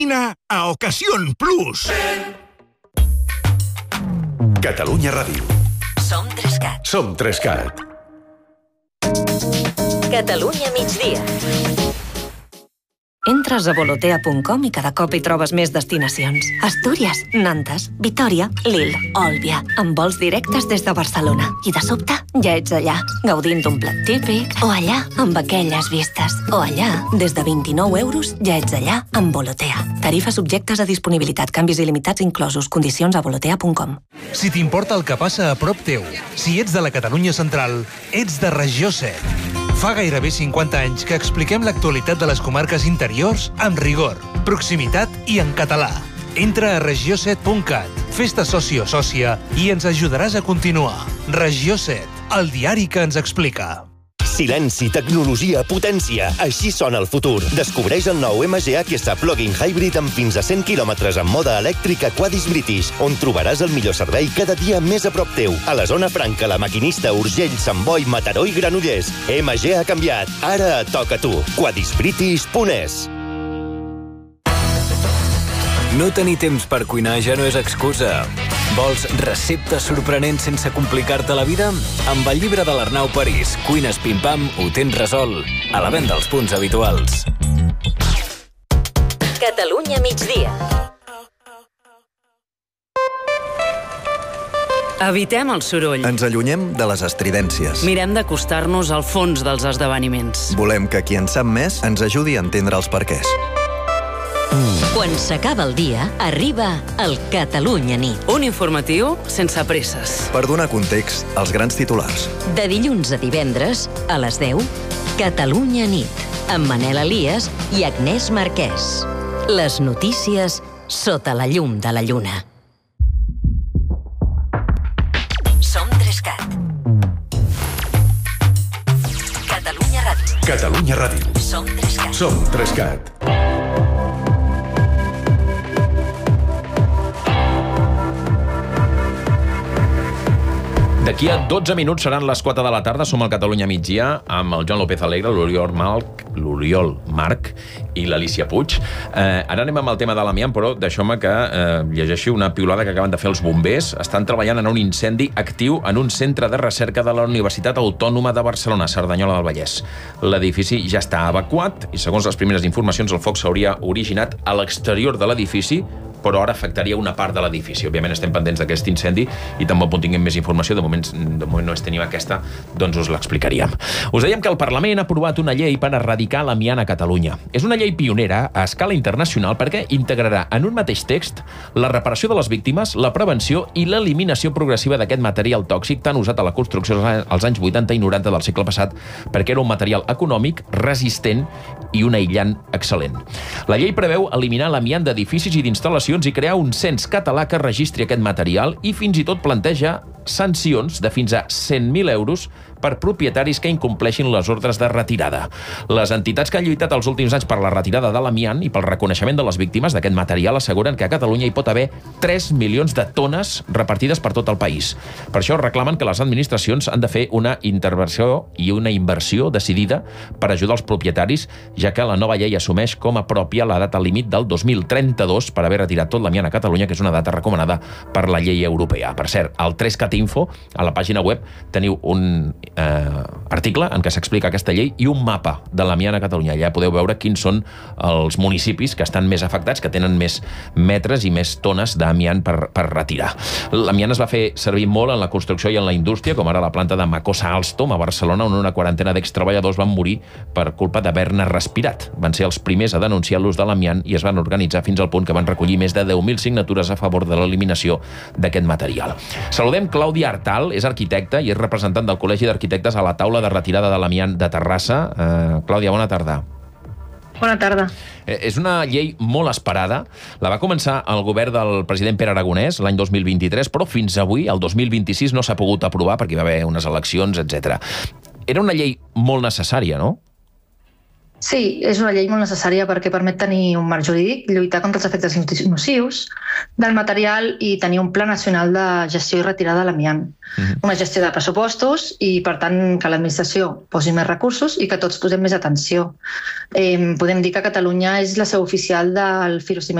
a Ocasión Plus. Catalunya Ràdio. Som 3CAT. Som 3CAT. Catalunya migdia. Entres a volotea.com i cada cop hi trobes més destinacions. Astúries, Nantes, Vitòria, Lille, Òlbia, amb vols directes des de Barcelona. I de sobte ja ets allà, gaudint d'un plat típic, o allà, amb aquelles vistes, o allà, des de 29 euros, ja ets allà, amb Volotea. Tarifes subjectes a disponibilitat, canvis il·limitats inclosos, condicions a volotea.com. Si t'importa el que passa a prop teu, si ets de la Catalunya central, ets de Regió 7. Fa gairebé 50 anys que expliquem l'actualitat de les comarques interiors amb rigor, proximitat i en català. Entra a regió7.cat, fes-te soci o sòcia i ens ajudaràs a continuar. Regió 7, el diari que ens explica. Silenci, tecnologia, potència. Així sona el futur. Descobreix el nou MG-HS Plug-in Hybrid amb fins a 100 km en moda elèctrica Quadis British, on trobaràs el millor servei cada dia més a prop teu. A la zona franca, La Maquinista, Urgell, Sant Boi, Mataró i Granollers. MG ha canviat. Ara et toca a tu. Quadisbritish.es. No tenir temps per cuinar ja no és excusa. Vols receptes sorprenents sense complicar-te la vida? Amb el llibre de l'Arnau París, Cuines Pim-Pam, ho tens resolt. A la venda als punts habituals. Catalunya migdia. Evitem el soroll. Ens allunyem de les estridències. Mirem d'acostar-nos al fons dels esdeveniments. Volem que qui en sap més ens ajudi a entendre els perquès. Quan s'acaba el dia, arriba el Catalunya Nit. Un informatiu sense presses. Per donar context als grans titulars. De dilluns a divendres, a les 10, Catalunya Nit, amb Manel Elias i Agnès Marquès. Les notícies sota la llum de la lluna. Som 3CAT. Catalunya Ràdio. Catalunya Ràdio. Som 3CAT. Som 3CAT. D'aquí a 12 minuts seran les 4 de la tarda. Som al Catalunya migdia amb el Joan López Alegre, l'Oriol Marc i l'Alicia Puig. Ara anem amb el tema de l'amiant, però deixeu-me que llegeixi una piulada que acaben de fer els bombers. Estan treballant en un incendi actiu en un centre de recerca de la Universitat Autònoma de Barcelona, Cerdanyola del Vallès. L'edifici ja està evacuat i, segons les primeres informacions, el foc s'hauria originat a l'exterior de l'edifici, però ara afectaria una part de l'edifici. Òbviament estem pendents d'aquest incendi i tampoc tinguem més informació. De moment no tenim aquesta, doncs us l'explicaríem. Us dèiem que el Parlament ha aprovat una llei per erradicar l'amiant a Catalunya. És una llei pionera a escala internacional perquè integrarà en un mateix text la reparació de les víctimes, la prevenció i l'eliminació progressiva d'aquest material tòxic tan usat a la construcció als anys 80 i 90 del segle passat, perquè era un material econòmic, resistent i un aïllant excel·lent. La llei preveu eliminar l'amiant d'edificis i d'instal·lacions i crear un cens català que registri aquest material i fins i tot planteja sancions de fins a 100.000 euros per propietaris que incompleixin les ordres de retirada. Les entitats que han lluitat els últims anys per la retirada de l'amiant i pel reconeixement de les víctimes d'aquest material asseguren que a Catalunya hi pot haver 3 milions de tones repartides per tot el país. Per això reclamen que les administracions han de fer una intervenció i una inversió decidida per ajudar els propietaris, ja que la nova llei assumeix com a pròpia la data límit del 2032 per haver retirat tot l'amiant a Catalunya, que és una data recomanada per la llei europea. Per cert, al 3CAT Info, a la pàgina web, teniu un article en què s'explica aquesta llei i un mapa de l'amiant a Catalunya. Allà podeu veure quins són els municipis que estan més afectats, que tenen més metres i més tones d'amiant per retirar. L'amiant es va fer servir molt en la construcció i en la indústria, com ara la planta de Macosa Alstom a Barcelona, on una quarantena d'extreballadors van morir per culpa d'haver-ne respirat. Van ser els primers a denunciar l'ús de l'amiant i es van organitzar fins al punt que van recollir més de 10.000 signatures a favor de l'eliminació d'aquest material. Saludem Clàudia Artal, és arquitecta i és representant del Col·legi d'Arquitectes a la taula de retirada de l'amiant de Terrassa. Clàudia, bona tarda. Bona tarda. És una llei molt esperada. La va començar el govern del president Pere Aragonès l'any 2023, però fins avui, el 2026, no s'ha pogut aprovar perquè hi va haver unes eleccions, etc. Era una llei molt necessària, no? Sí, és una llei molt necessària perquè permet tenir un marc jurídic, lluitar contra els efectes nocius del material i tenir un pla nacional de gestió i retirada de l'amiant. Una gestió de pressupostos i, per tant, que l'administració posi més recursos i que tots posem més atenció. Podem dir que Catalunya és la seu oficial del fibrociment